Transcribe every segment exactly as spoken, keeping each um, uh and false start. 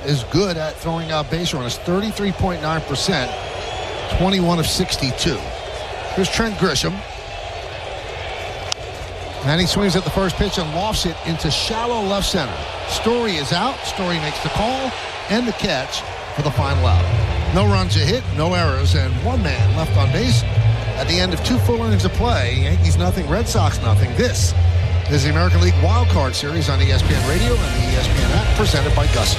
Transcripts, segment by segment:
is good at throwing out base runners, thirty-three point nine percent, twenty-one of sixty-two. Here's Trent Grisham. And he swings at the first pitch and lofts it into shallow left center. Story is out. Story makes the call and the catch for the final out. No runs a hit, no errors, and one man left on base at the end of two full innings of play. Yankees nothing, Red Sox nothing. This is the American League Wild Card Series on E S P N Radio and the E S P N app, presented by Gusto.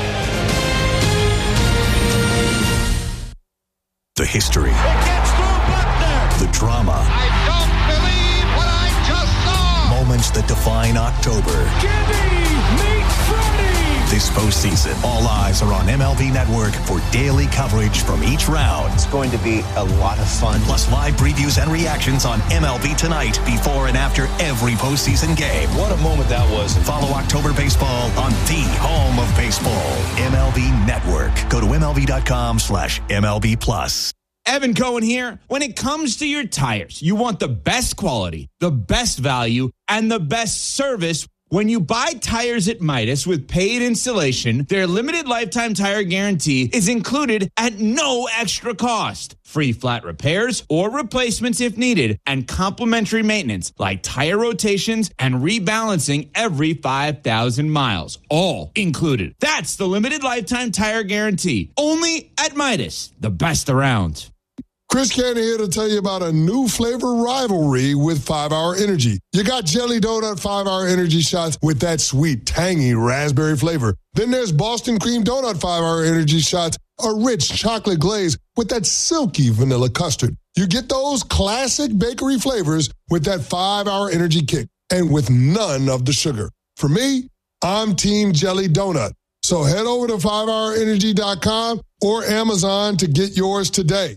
The history. It gets through Buckner. The drama. I don't believe what I just saw. Moments that define October. Gibby, meet Freddie. This postseason, all eyes are on M L B Network for daily coverage from each round. It's going to be a lot of fun. Plus live previews and reactions on M L B Tonight before and after every postseason game. What a moment that was. Follow October baseball on the home of baseball, M L B Network. Go to MLB.com slash MLB Plus. Evan Cohen here. When it comes to your tires, you want the best quality, the best value, and the best service. When you buy tires at Midas with paid installation, their limited lifetime tire guarantee is included at no extra cost. Free flat repairs or replacements if needed, and complimentary maintenance like tire rotations and rebalancing every five thousand miles. All included. That's the limited lifetime tire guarantee. Only at Midas, the best around. Chris Cannon here to tell you about a new flavor rivalry with five hour Energy. You got Jelly Donut five hour Energy shots with that sweet, tangy raspberry flavor. Then there's Boston Cream Donut five hour Energy shots, a rich chocolate glaze with that silky vanilla custard. You get those classic bakery flavors with that five hour Energy kick and with none of the sugar. For me, I'm Team Jelly Donut. So head over to five hour energy dot com or Amazon to get yours today.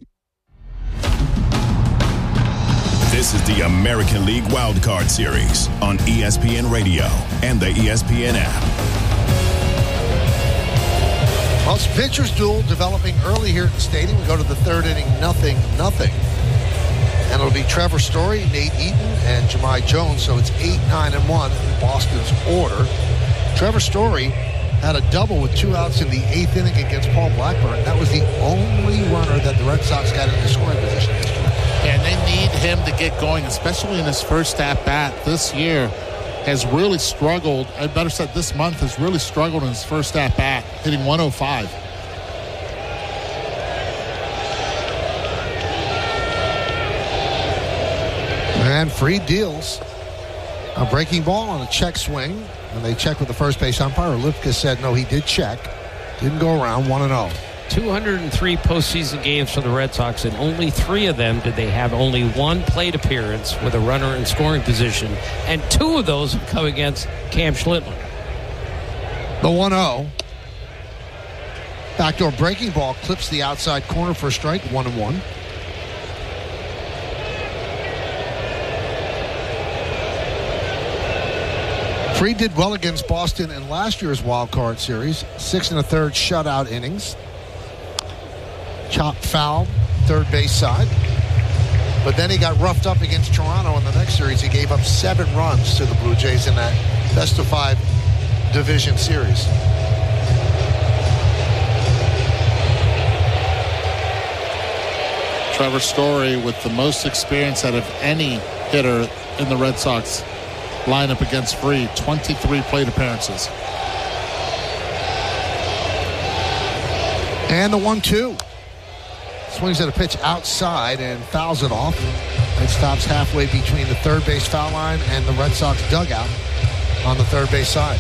This is the American League Wild Card Series on E S P N Radio and the E S P N app. Well, it's pitcher's duel developing early here at the stadium. We go to the third inning, nothing, nothing. And it'll be Trevor Story, Nate Eaton, and Jahmai Jones. So it's eight, nine, and one in Boston's order. Trevor Story had a double with two outs in the eighth inning against Paul Blackburn. That was the only runner that the Red Sox got in the scoring position yesterday. And they need him to get going, especially in his first at-bat this year. Has really struggled, I better said this month, has really struggled in his first at-bat, hitting one oh five. And Fried deals a breaking ball on a check swing. And they check with the first base umpire. Lipka said no, he did check. Didn't go around, one and oh. two hundred three postseason games for the Red Sox, and only three of them did they have only one plate appearance with a runner in scoring position, and two of those have come against Cam Schlittler. The one oh. Backdoor breaking ball clips the outside corner for a strike, one and one. Fried did well against Boston in last year's wild card series. Six and a third shutout innings. Chopped foul, third base side. But then he got roughed up against Toronto in the next series. He gave up seven runs to the Blue Jays in that best of five division series. Trevor Story with the most experience out of any hitter in the Red Sox lineup against Fried, twenty-three plate appearances. And the one two. Swings at a pitch outside and fouls it off. It stops halfway between the third base foul line and the Red Sox dugout on the third base side.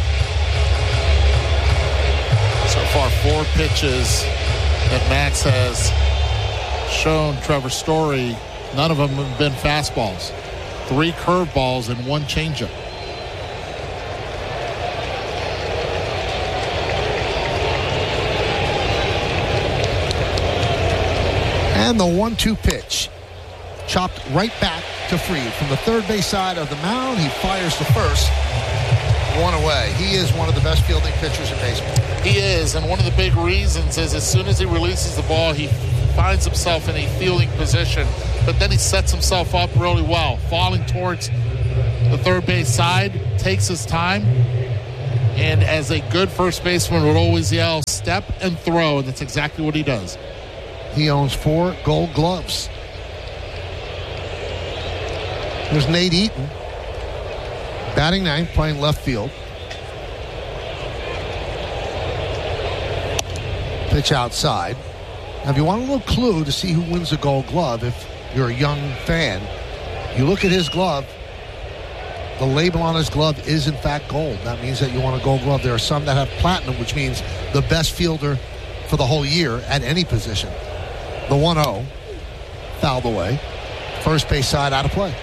So far, four pitches that Max has shown Trevor Story. None of them have been fastballs. Three curveballs and one changeup. And the one two pitch. Chopped right back to Fried. From the third base side of the mound, he fires to first. One away. He is one of the best fielding pitchers in baseball. He is, and one of the big reasons is as soon as he releases the ball, he finds himself in a fielding position, but then he sets himself up really well, falling towards the third base side, takes his time, And as a good first baseman would always yell, step and throw, and that's exactly what he does. He owns four gold gloves. There's Nate Eaton, batting ninth, playing left field. Pitch outside. Now, if you want a little clue to see who wins the gold glove, if you're a young fan, you look at his glove. The label on his glove is, in fact, gold. That means that you want a gold glove. There are some that have platinum, which means the best fielder for the whole year at any position. The one oh, fouled away. First base side out of play.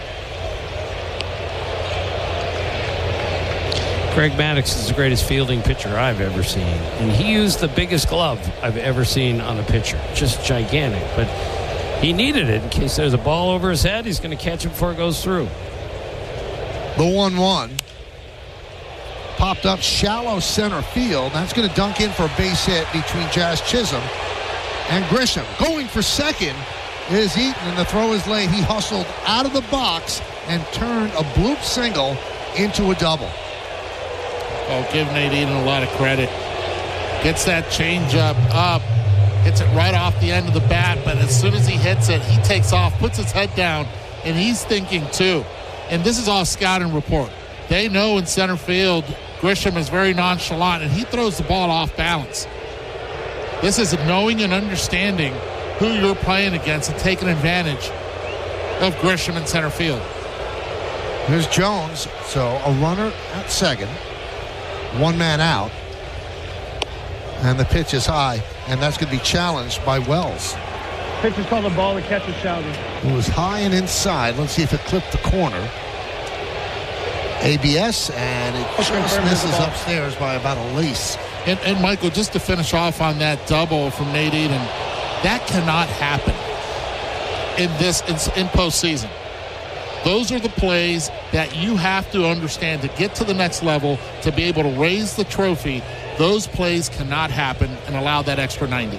Greg Maddux is the greatest fielding pitcher I've ever seen. And he used the biggest glove I've ever seen on a pitcher. Just gigantic. But he needed it in case there's a ball over his head. He's going to catch it before it goes through. The one one popped up shallow center field. That's going to dunk in for a base hit between Jazz Chisholm and Grisham. Going for second is Eaton, and the throw is late. He hustled out of the box and turned a bloop single into a double. Oh, give Nate Eaton a lot of credit. Gets that changeup up, hits it right off the end of the bat, but as soon as he hits it, he takes off, puts his head down, and he's thinking too. And this is all scouting report. They know in center field, Grisham is very nonchalant, and he throws the ball off balance. This is knowing and understanding who you're playing against and taking advantage of Grisham in center field. Here's Jones. So a runner at second, one man out, and the pitch is high, and that's going to be challenged by Wells. Pitch is called a ball, the catcher shouting. It was high and inside. Let's see if it clipped the corner. A B S, and it just misses upstairs by about a lace. And, and Michael, just to finish off on that double from Nate Eaton, that cannot happen in this in, in postseason. Those are the plays that you have to understand to get to the next level, to be able to raise the trophy. Those plays cannot happen and allow that extra ninety.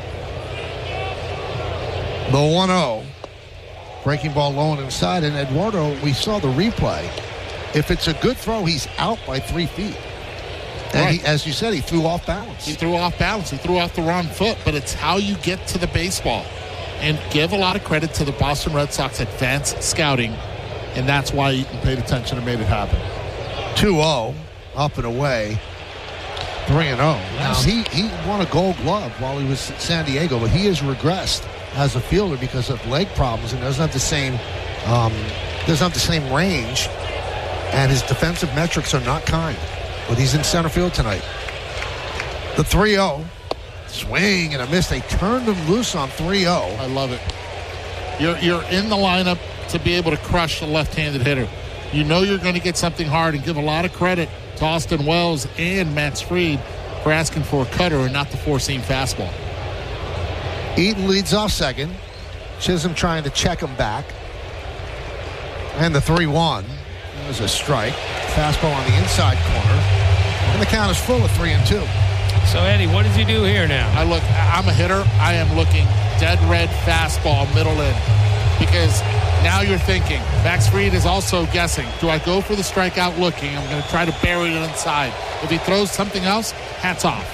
The one oh. Breaking ball low and inside. And Eduardo, we saw the replay. If it's a good throw, he's out by three feet. And Right. he, as you said, he threw off balance. He threw off balance. He threw off the wrong foot, but it's how you get to the baseball. And give a lot of credit to the Boston Red Sox advanced scouting, and that's why Eaton paid attention and made it happen. two oh, up and away. three and oh. Now, he, he won a gold glove while he was at San Diego, but he has regressed as a fielder because of leg problems and doesn't have the same um, doesn't have the same range, and his defensive metrics are not kind. But he's in center field tonight. The three oh. Swing and a miss. They turned him loose on three oh. I love it. You're, you're in the lineup to be able to crush the left-handed hitter. You know you're going to get something hard, and give a lot of credit to Austin Wells and Max Fried for asking for a cutter and not the four-seam fastball. Eaton leads off second. Chisholm trying to check him back. And the three one. There's a strike. Fastball on the inside corner. And the count is full of three and two. So, Eddie, what does he do here now? I look, I'm a hitter. I am looking dead red fastball middle in, because now you're thinking, Max Fried is also guessing, do I go for the strikeout looking? I'm going to try to bury it inside. If he throws something else, hats off.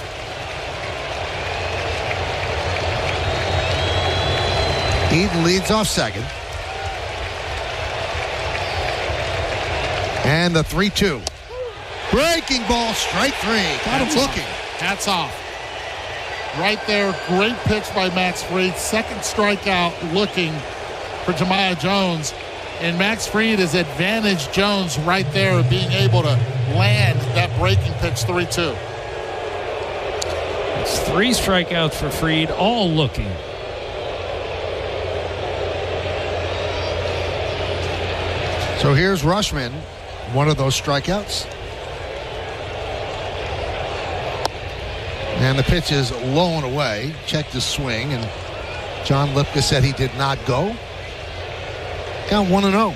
Eaton leads off second. And the three two. Breaking ball, strike three. Got him looking. Hats off. Right there, great pitch by Max Fried. Second strikeout looking for Jemiah Jones. And Max Fried has advantaged Jones right there, being able to land that breaking pitch three two. It's three strikeouts for Fried, all looking. So here's Rushman, one of those strikeouts. And the pitch is low and away. Checked his swing, and John Lipka said he did not go. Count one and oh.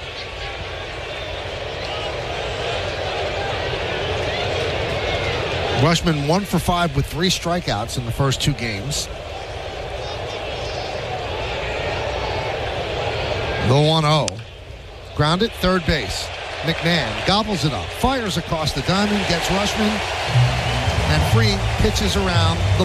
Rushman one for five with three strikeouts in the first two games. The one oh. Grounded, third base. McMahon gobbles it up, fires across the diamond, gets Rushman, and Free pitches around the